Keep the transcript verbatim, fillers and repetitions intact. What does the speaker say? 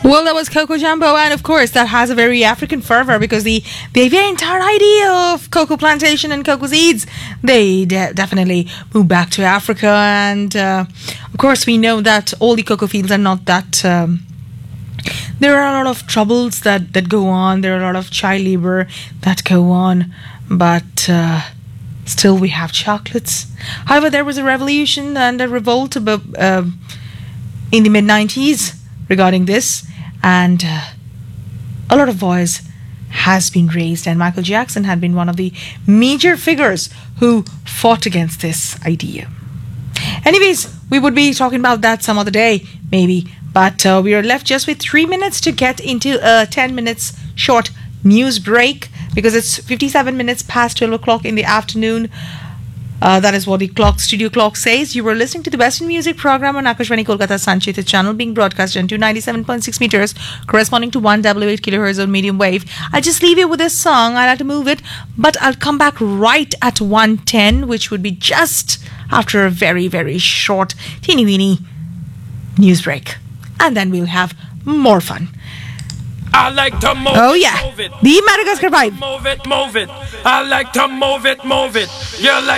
Well, that was Coco Jumbo, and of course, that has a very African fervor because the the, the entire idea of cocoa plantation and cocoa seeds, they de- definitely moved back to Africa, and uh, of course, we know that all the cocoa fields are not that. Um, there are a lot of troubles that, that go on. There are a lot of child labor that go on, but uh, still, we have chocolates. However, there was a revolution and a revolt about, uh, in the mid nineties regarding this, and uh, a lot of voice has been raised, and Michael Jackson had been one of the major figures who fought against this idea. Anyways, we would be talking about that some other day, maybe, but uh, we are left just with three minutes to get into a ten minutes short news break because it's fifty-seven minutes past twelve o'clock in the afternoon. Uh, that is what the clock, studio clock says. You were listening to the Western Music Program on Akashvani Kolkata Sanchita channel, being broadcast on two ninety-seven point six meters, corresponding to one oh eight kilohertz on medium wave. I'll just leave you with this song. I'll have to move it, but I'll come back right at one ten, which would be just after a very, very short, teeny weeny news break. And then we'll have more fun. I like to move oh, it, yeah. move it. The Madagascar vibe. Move it, move it. I like to move it, move it. You like